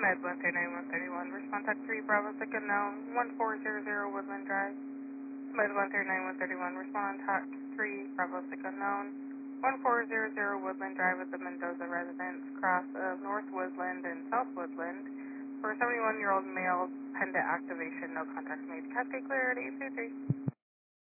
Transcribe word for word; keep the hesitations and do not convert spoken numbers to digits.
Med one three nine one three one, respond type three, Bravo six unknown, one four zero zero Woodland Drive. Med one three nine one three one, respond type three, Bravo six unknown, one four zero zero Woodland Drive at the Mendoza residence, cross of North Woodland and South Woodland. For a seventy-one-year-old male, pendant activation, no contact made. Cascade clear at eight two three.